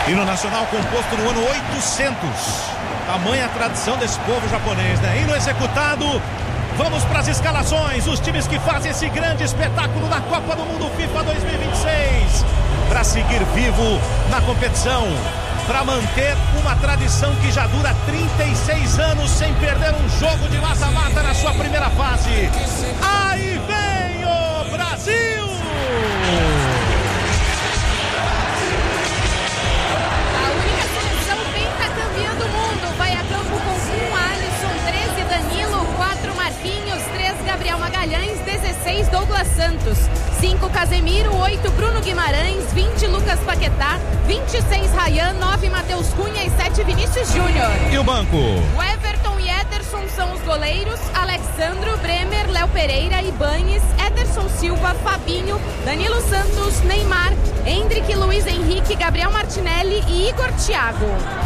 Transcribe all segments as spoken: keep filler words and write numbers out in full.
Hino nacional composto no ano oitocentos. Tamanha tradição desse povo japonês, né? Hino executado. Vamos para as escalações. Os times que fazem esse grande espetáculo na Copa do Mundo FIFA dois mil e vinte e seis. Para seguir vivo na competição. Para manter uma tradição que já dura trinta e seis anos sem perder um jogo de mata-mata na sua primeira fase. Aí vem o Brasil! A única seleção pentacampeã do mundo vai a campo com um Alisson, treze Danilo, quatro Marquinhos, três Gabriel Magalhães, dezesseis Douglas Santos, cinco Casemiro, oito Bruno Guimarães, vinte Lucas Paquetá, vinte e seis Ryan, nove Matheus Cunha e sete Vinícius Júnior. E o banco? O Everton e Ederson são os goleiros, Alexandro, Bremer, Léo Pereira, Ibanes, Ederson Silva, Fabinho, Danilo Santos, Neymar, Hendrick, Luiz Henrique, Gabriel Martinelli e Igor Thiago.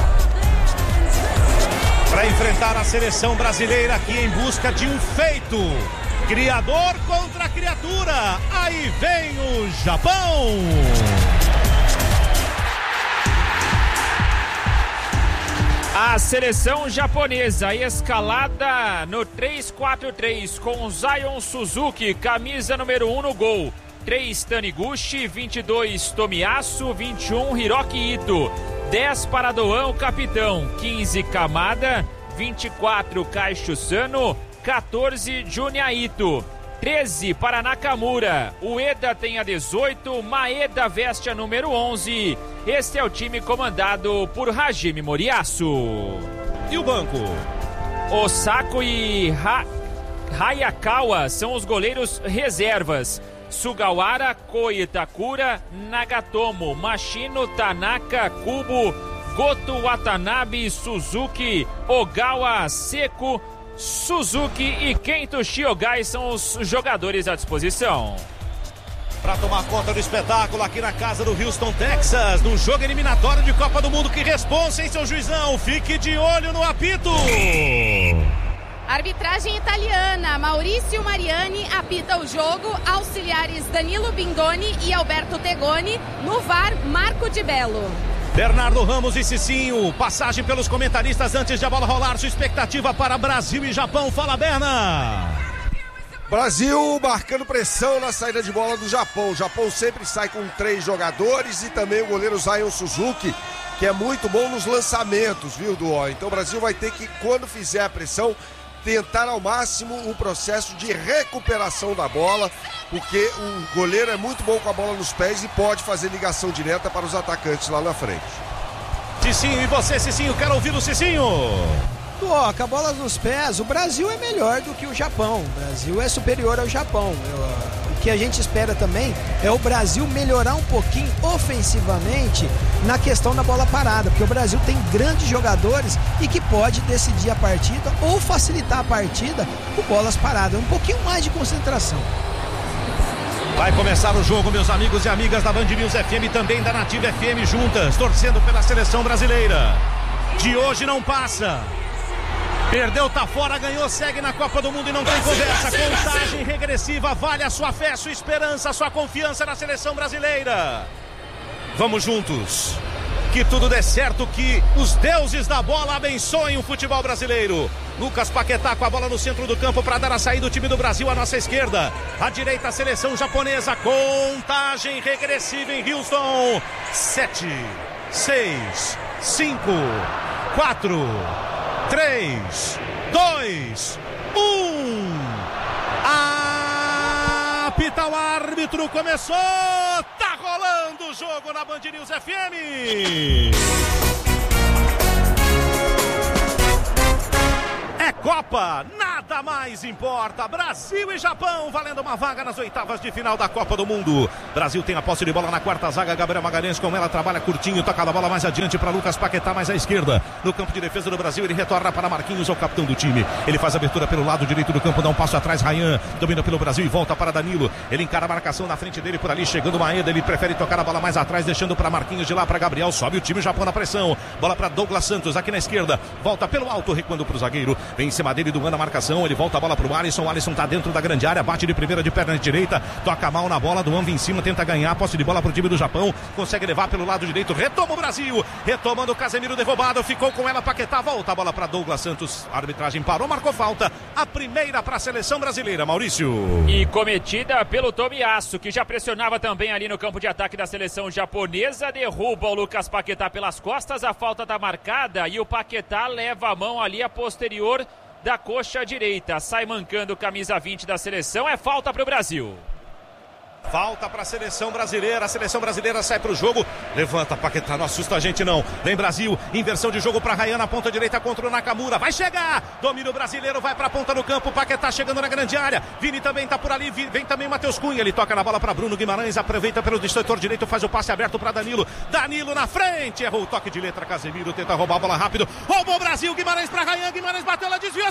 Para enfrentar a seleção brasileira aqui em busca de um feito. Criador contra criatura. Aí vem o Japão. A seleção japonesa escalada no três quatro três com Zion Suzuki, camisa número um no gol. três Taniguchi, vinte e dois Tomiyasu, vinte e um Hiroki Ito, dez para Doan, o capitão, quinze Kamada, vinte e quatro Kaishu Sano, quatorze Junya Ito, treze para Nakamura, Ueda tem a dezoito, Maeda veste a número onze. Este é o time comandado por Hajime Moriyasu. E o banco? Osako e ha... Hayakawa são os goleiros reservas. Sugawara, Koi Itakura, Nagatomo, Machino, Tanaka, Kubo, Goto Watanabe, Suzuki, Ogawa, Seko, Suzuki e Kento Shiogai são os jogadores à disposição. Para tomar conta do espetáculo aqui na casa do Houston, Texas, num jogo eliminatório de Copa do Mundo. Que responsa, hein, seu juizão? Fique de olho no apito. Arbitragem italiana, Maurício Mariani apita o jogo, auxiliares Danilo Bindoni e Alberto Tegoni, no V A R, Marco Di Bello. Bernardo Ramos e Cicinho, passagem pelos comentaristas antes de a bola rolar, sua expectativa para Brasil e Japão. Fala, Berna! Brasil marcando pressão na saída de bola do Japão. O Japão sempre sai com três jogadores e também o goleiro Zion Suzuki, que é muito bom nos lançamentos, viu, Duó? Então o Brasil vai ter que, quando fizer a pressão, tentar ao máximo um processo de recuperação da bola, porque o goleiro é muito bom com a bola nos pés e pode fazer ligação direta para os atacantes lá na frente. Cicinho, e você, Cicinho? Quero ouvir o Cicinho. Ó, com a bola nos pés, o Brasil é melhor do que o Japão. O Brasil é superior ao Japão. Eu, o que a gente espera também é o Brasil melhorar um pouquinho ofensivamente na questão da bola parada, porque o Brasil tem grandes jogadores e que pode decidir a partida ou facilitar a partida com bolas paradas. Um pouquinho mais de concentração. Vai começar o jogo, meus amigos e amigas da Band News F M, também da Nativa F M, juntas, torcendo pela seleção brasileira. De hoje não passa. Perdeu, tá fora, ganhou, segue na Copa do Mundo e não tem conversa. Contagem regressiva, vale a sua fé, a sua esperança, a sua confiança na seleção brasileira. Vamos juntos. Que tudo dê certo, que os deuses da bola abençoem o futebol brasileiro. Lucas Paquetá com a bola no centro do campo para dar a saída do time do Brasil à nossa esquerda. À direita, a seleção japonesa. Contagem regressiva em Houston. Sete, seis, cinco, quatro, três, dois, um. Apita o árbitro, começou. Tá rolando o jogo na Band News F M. É Copa, nada mais importa. Brasil e Japão valendo uma vaga nas oitavas de final da Copa do Mundo. Brasil tem a posse de bola na quarta zaga. Gabriel Magalhães com ela, trabalha curtinho, toca a bola mais adiante para Lucas Paquetá, mais à esquerda. No campo de defesa do Brasil, ele retorna para Marquinhos, o capitão do time. Ele faz a abertura pelo lado direito do campo, dá um passo atrás, Ryan domina pelo Brasil e volta para Danilo. Ele encara a marcação na frente dele, por ali chegando Maeda, ele prefere tocar a bola mais atrás, deixando para Marquinhos, de lá para Gabriel, sobe o time, o Japão na pressão. Bola para Douglas Santos, aqui na esquerda, volta pelo alto, recuando para o zagueiro. Vem em cima dele, do na marcação, Japão, ele volta a bola pro Alisson, o Alisson tá dentro da grande área, bate de primeira de perna direita, toca mal na bola, do Anva em cima, tenta ganhar, posse de bola pro time do Japão, consegue levar pelo lado direito, retoma o Brasil, retomando o Casemiro derrubado, ficou com ela Paquetá, volta a bola para Douglas Santos, a arbitragem parou, marcou falta, a primeira para a seleção brasileira, Maurício. E cometida pelo Tomiyasu, que já pressionava também ali no campo de ataque da seleção japonesa, derruba o Lucas Paquetá pelas costas, a falta tá marcada e o Paquetá leva a mão ali a posterior da coxa direita, sai mancando camisa vinte da seleção, é falta para o Brasil. Falta para a seleção brasileira, a seleção brasileira sai para o jogo, levanta Paquetá, não assusta a gente não, vem Brasil, inversão de jogo para Ryan na ponta direita contra o Nakamura, vai chegar, domínio brasileiro, vai para a ponta do campo, Paquetá chegando na grande área, Vini também tá por ali, vem também Matheus Cunha, ele toca na bola para Bruno Guimarães, aproveita pelo setor direito, faz o passe aberto para Danilo, Danilo na frente, errou o toque de letra, Casemiro tenta roubar a bola rápido, roubou o Brasil, Guimarães para Ryan, Guimarães bateu, ela desvia,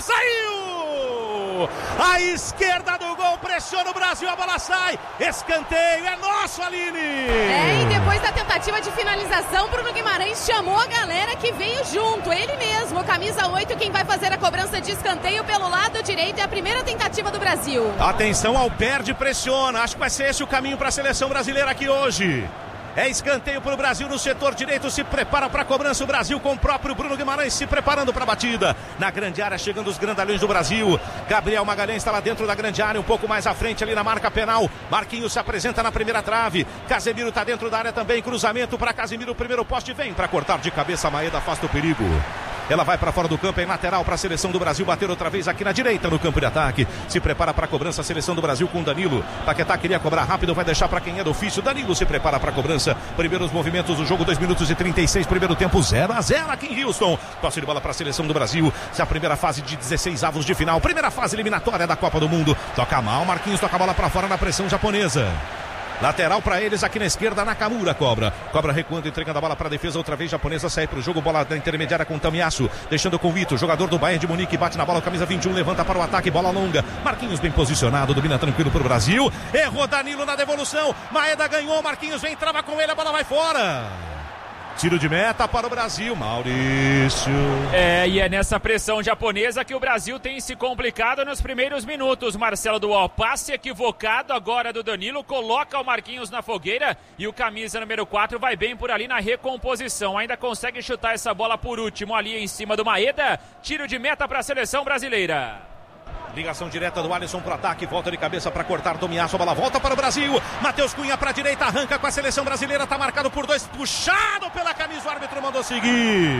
saiu! A esquerda do gol, pressiona o Brasil, a bola sai, escanteio, é nosso, Aline! É, e depois da tentativa de finalização, Bruno Guimarães chamou a galera que veio junto, ele mesmo, camisa oito, quem vai fazer a cobrança de escanteio pelo lado direito, é a primeira tentativa do Brasil. Atenção ao perde, pressiona, acho que vai ser esse o caminho para a seleção brasileira aqui hoje. É escanteio para o Brasil no setor direito, se prepara para a cobrança o Brasil com o próprio Bruno Guimarães se preparando para a batida. Na grande área chegando os grandalhões do Brasil. Gabriel Magalhães está lá dentro da grande área, um pouco mais à frente ali na marca penal. Marquinhos se apresenta na primeira trave. Casemiro está dentro da área também, cruzamento para Casemiro, o primeiro poste vem para cortar de cabeça, Maeda afasta o perigo. Ela vai para fora do campo, em lateral para a seleção do Brasil, bater outra vez aqui na direita no campo de ataque. Se prepara para a cobrança a seleção do Brasil com Danilo. Paquetá queria cobrar rápido, vai deixar para quem é do ofício. Danilo se prepara para a cobrança. Primeiros movimentos do jogo, dois minutos e trinta e seis, primeiro tempo zero a zero aqui em Houston. Tosse de bola para a seleção do Brasil. Essa é a primeira fase de dezesseis avos de final, primeira fase eliminatória da Copa do Mundo. Toca mal, Marquinhos toca a bola para fora na pressão japonesa. Lateral para eles aqui na esquerda, Nakamura cobra. Cobra recuando, entregando a bola para a defesa. Outra vez japonesa sai para o jogo. Bola da intermediária com Tomiyasu. Deixando com o Ito, jogador do Bayern de Munique. Bate na bola, camisa vinte e um, levanta para o ataque. Bola longa. Marquinhos bem posicionado, domina tranquilo para o Brasil. Errou Danilo na devolução. Maeda ganhou, Marquinhos vem, trava com ele, a bola vai fora. Tiro de meta para o Brasil, Maurício. É, e é nessa pressão japonesa que o Brasil tem se complicado nos primeiros minutos. Marcelo Dual, passe equivocado agora do Danilo, coloca o Marquinhos na fogueira e o camisa número quatro vai bem por ali na recomposição. Ainda consegue chutar essa bola por último ali em cima do Maeda. Tiro de meta para a seleção brasileira. Ligação direta do Alisson pro ataque, volta de cabeça para cortar Tomiyasu, a bola volta para o Brasil. Matheus Cunha para a direita, arranca com a seleção brasileira, tá marcado por dois, puxado pela camisa, o árbitro mandou seguir.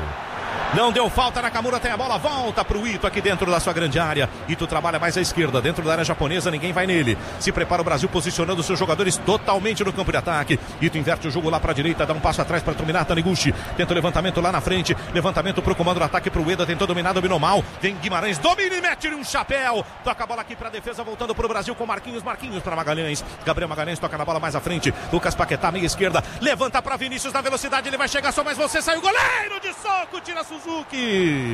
Não deu falta, Nakamura tem a bola, volta pro Ito aqui dentro da sua grande área. Ito trabalha mais à esquerda, dentro da área japonesa, ninguém vai nele. Se prepara o Brasil posicionando seus jogadores totalmente no campo de ataque. Ito inverte o jogo lá pra direita, dá um passo atrás para dominar Taniguchi. Tenta o levantamento lá na frente, levantamento pro comando do ataque pro Ueda, tentou dominar, dominou mal. Vem Guimarães, domina e mete-lhe um chapéu. Toca a bola aqui pra defesa, voltando pro Brasil com Marquinhos, Marquinhos para Magalhães. Gabriel Magalhães toca na bola mais à frente. Lucas Paquetá, meia esquerda, levanta pra Vinícius na velocidade, ele vai chegar só, mas você saiu, goleiro de soco, tira Suzuki.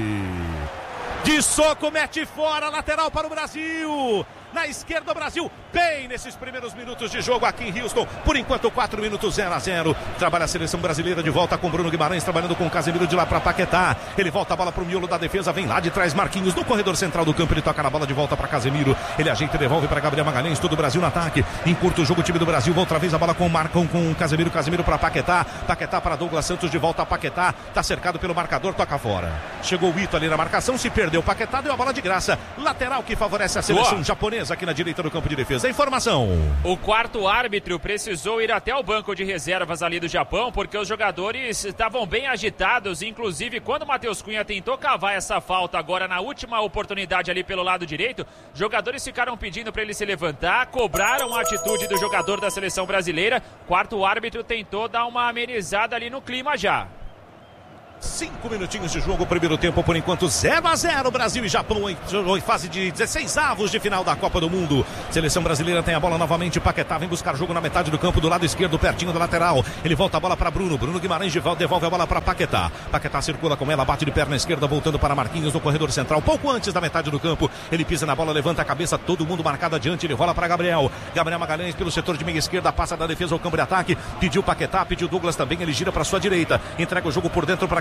De soco, mete fora, lateral para o Brasil. Na esquerda o Brasil, bem nesses primeiros minutos de jogo aqui em Houston. Por enquanto, quatro minutos, zero a zero. Trabalha a seleção brasileira de volta com Bruno Guimarães, trabalhando com o Casemiro de lá para Paquetá. Ele volta a bola para o miolo da defesa, vem lá de trás Marquinhos, no corredor central do campo. Ele toca na bola de volta para Casemiro. Ele ajeita e devolve para Gabriel Magalhães, todo o Brasil no ataque. Encurta o jogo, o time do Brasil, outra vez a bola com o Marcão, com o Casemiro. Casemiro para Paquetá. Paquetá para Douglas Santos, de volta a Paquetá. Tá cercado pelo marcador, toca fora. Chegou o Ito ali na marcação, se perdeu. Paquetá deu a bola de graça. Lateral que favorece a seleção Boa. japonesa aqui na direita do campo de defesa. A informação. O quarto árbitro precisou ir até o banco de reservas ali do Japão, porque os jogadores estavam bem agitados, inclusive quando o Matheus Cunha tentou cavar essa falta agora na última oportunidade ali pelo lado direito, jogadores ficaram pedindo para ele se levantar, cobraram a atitude do jogador da seleção brasileira. Quarto árbitro tentou dar uma amenizada ali no clima já. Cinco minutinhos de jogo, primeiro tempo por enquanto zero a zero, Brasil e Japão em, em fase de dezesseis avos de final da Copa do Mundo. Seleção brasileira tem a bola novamente, Paquetá vem buscar jogo na metade do campo, do lado esquerdo, pertinho do lateral. Ele volta a bola para Bruno, Bruno Guimarães devolve a bola para Paquetá. Paquetá circula com ela, bate de perna esquerda, voltando para Marquinhos no corredor central, pouco antes da metade do campo. Ele pisa na bola, levanta a cabeça, todo mundo marcado adiante, ele rola para Gabriel. Gabriel Magalhães pelo setor de meia esquerda, passa da defesa ao campo de ataque, pediu Paquetá, pediu Douglas também, ele gira para sua direita, entrega o jogo por dentro para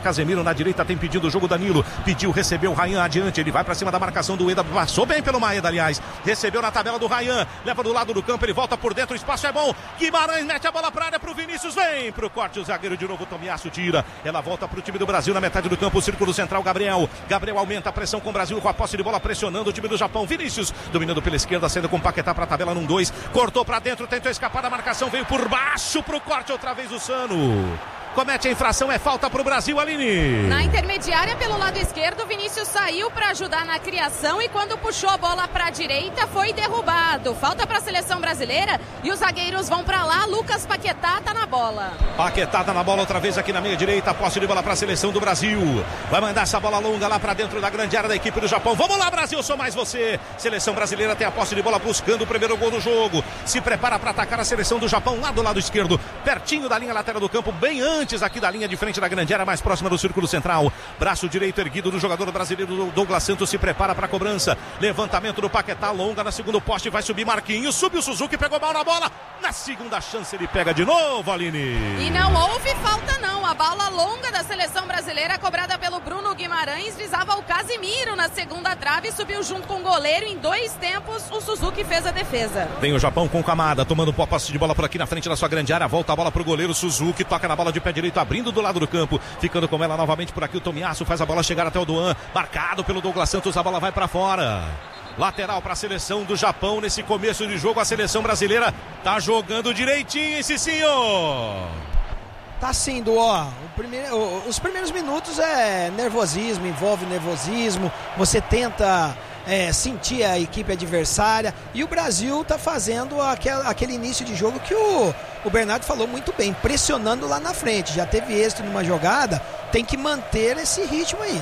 Casemiro, na direita tem pedido o jogo Danilo, pediu, recebeu, Rayan adiante, ele vai pra cima da marcação do Eda, passou bem pelo Maeda, aliás, recebeu na tabela do Rayan, leva do lado do campo, ele volta por dentro, o espaço é bom, Guimarães mete a bola pra área pro Vinícius, vem pro corte, o zagueiro de novo, Tomiasso tira, ela volta pro time do Brasil na metade do campo, o círculo central, Gabriel, Gabriel aumenta a pressão com o Brasil, com a posse de bola pressionando o time do Japão, Vinícius, dominando pela esquerda, saindo com o Paquetá pra tabela num dois, cortou pra dentro, tentou escapar da marcação, veio por baixo pro corte, outra vez o Sano. Comete a infração, é falta pro Brasil, Aline. Na intermediária, pelo lado esquerdo, Vinícius saiu para ajudar na criação e quando puxou a bola para a direita, foi derrubado. Falta para a seleção brasileira e os zagueiros vão para lá. Lucas Paquetá tá na bola. Paquetá tá na bola outra vez aqui na meia direita, posse de bola para a seleção do Brasil. Vai mandar essa bola longa lá para dentro da grande área da equipe do Japão. Vamos lá, Brasil, sou mais você. Seleção brasileira tem a posse de bola buscando o primeiro gol do jogo. Se prepara para atacar a seleção do Japão lá do lado esquerdo, pertinho da linha lateral do campo, bem antes Antes aqui da linha de frente da grande área, mais próxima do círculo central. Braço direito erguido do jogador brasileiro Douglas Santos, se prepara para a cobrança. Levantamento do Paquetá, longa na segundo poste, vai subir Marquinhos, subiu o Suzuki, pegou mal na bola. Na segunda chance ele pega de novo, Aline. E não houve falta não, a bola longa da seleção brasileira, cobrada pelo Bruno Guimarães, visava o Casemiro na segunda trave, subiu junto com o goleiro. Em dois tempos, o Suzuki fez a defesa. Vem o Japão com Kamada, tomando posse de bola por aqui na frente da sua grande área, volta a bola pro goleiro Suzuki, toca na bola de pé direito, abrindo do lado do campo, ficando com ela novamente por aqui o Tomiasso, faz a bola chegar até o Duan, marcado pelo Douglas Santos, a bola vai para fora. Lateral para a seleção do Japão nesse começo de jogo, a seleção brasileira tá jogando direitinho, hein, Cicinho? Tá sim, ó. O primeiro, o, os primeiros minutos é nervosismo, envolve nervosismo, você tenta é, sentir a equipe adversária e o Brasil tá fazendo aquel, aquele início de jogo que o, o Bernardo falou muito bem, pressionando lá na frente, já teve êxito numa jogada, tem que manter esse ritmo aí.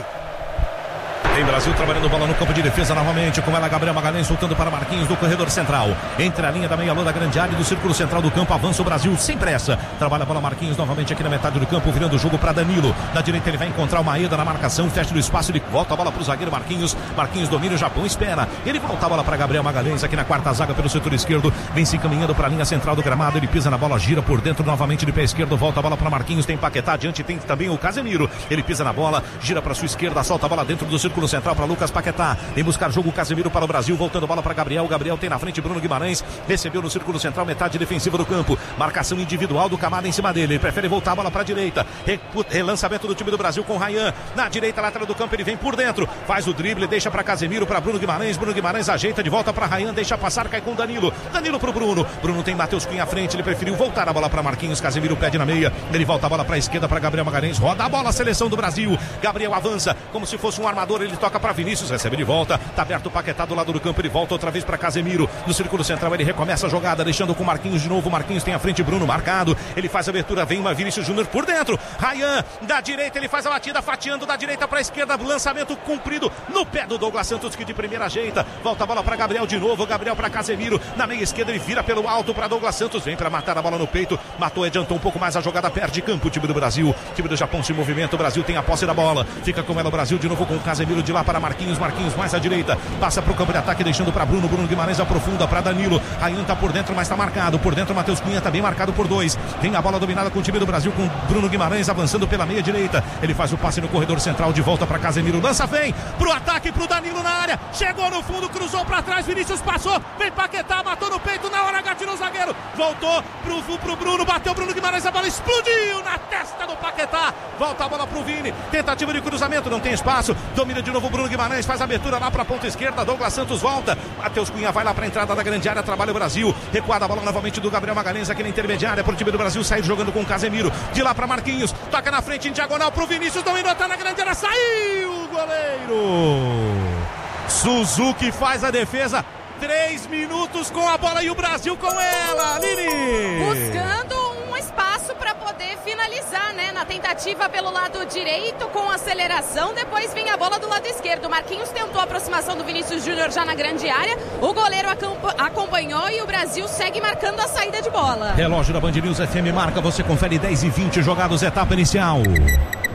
Tem Brasil trabalhando bola no campo de defesa novamente, com ela Gabriel Magalhães soltando para Marquinhos do corredor central, entre a linha da meia-lua da grande área e do círculo central do campo, avança o Brasil sem pressa, trabalha a bola Marquinhos novamente aqui na metade do campo, virando o jogo para Danilo, na direita ele vai encontrar o Maeda na marcação, fecha no espaço, ele volta a bola para o zagueiro Marquinhos, Marquinhos domina, o Japão espera, ele volta a bola para Gabriel Magalhães aqui na quarta zaga pelo setor esquerdo, vem se encaminhando para a linha central do gramado, ele pisa na bola, gira por dentro novamente de pé esquerdo, volta a bola para Marquinhos, tem Paquetá adiante, tem também o Casemiro, ele pisa na bola, gira para sua esquerda, solta a bola dentro do círculo central para Lucas Paquetá, vem buscar jogo Casemiro para o Brasil, voltando a bola para Gabriel, Gabriel tem na frente Bruno Guimarães, recebeu no círculo central, metade defensiva do campo, marcação individual do Kamada em cima dele, ele prefere voltar a bola para a direita, relançamento do time do Brasil com Rayan, na direita lateral do campo, ele vem por dentro, faz o drible, deixa para Casemiro, para Bruno Guimarães, Bruno Guimarães ajeita de volta para Rayan, deixa passar, cai com Danilo, Danilo pro Bruno, Bruno tem Matheus Cunha à frente, ele preferiu voltar a bola para Marquinhos, Casemiro pede na meia, ele volta a bola para a esquerda para Gabriel Magalhães, roda a bola a seleção do Brasil, Gabriel avança, como se fosse um armador, ele toca para Vinícius, recebe de volta, tá aberto o Paquetá do lado do campo, ele volta outra vez para Casemiro, no círculo central ele recomeça a jogada, deixando com Marquinhos de novo, Marquinhos tem à frente Bruno marcado, ele faz a abertura, vem uma Vinícius Júnior por dentro, Rayan da direita, ele faz a batida, fatiando da direita para a esquerda, lançamento cumprido no pé do Douglas Santos, que de primeira ajeita, volta a bola para Gabriel de novo, Gabriel para Casemiro, na meia esquerda ele vira pelo alto para Douglas Santos, vem para matar a bola no peito, matou, adiantou um pouco mais a jogada, perde campo o time do Brasil, o time do Japão se movimenta, o Brasil tem a posse da bola, fica com ela o Brasil de novo com o Casemiro de lá para Marquinhos, Marquinhos mais à direita, passa para o campo de ataque, deixando para Bruno, Bruno Guimarães aprofunda para Danilo, Rayan tá por dentro, mas tá marcado, por dentro Matheus Cunha também marcado por dois, vem a bola dominada com o time do Brasil, com Bruno Guimarães avançando pela meia direita, ele faz o passe no corredor central, de volta para Casemiro, lança, vem pro ataque, pro Danilo na área, chegou no fundo, cruzou para trás, Vinícius passou, vem Paquetá, matou no peito, na hora gatilhou o zagueiro, voltou pro, pro Bruno, bateu Bruno Guimarães, a bola explodiu na testa do Paquetá, volta a bola pro Vini, tentativa de cruzamento, não tem espaço, domina de novo Bruno Guimarães, faz a abertura lá para a ponta esquerda, Douglas Santos volta, Matheus Cunha vai lá para a entrada da grande área, trabalha o Brasil, recuada a bola novamente do Gabriel Magalhães aqui na intermediária, pro time do Brasil sair jogando com o Casemiro, de lá para Marquinhos, toca na frente em diagonal pro Vinícius, dominou, tá na grande área, saiu o goleiro, Suzuki faz a defesa, três minutos com a bola e o Brasil com ela, Aline! Buscando um espaço para poder finalizar, né? Na tentativa pelo lado direito com aceleração, depois vem a bola do lado esquerdo. Marquinhos tentou a aproximação do Vinícius Júnior já na grande área, o goleiro acompanhou e o Brasil segue marcando a saída de bola. Relógio da Band News F M marca, você confere dez e vinte jogados, etapa inicial.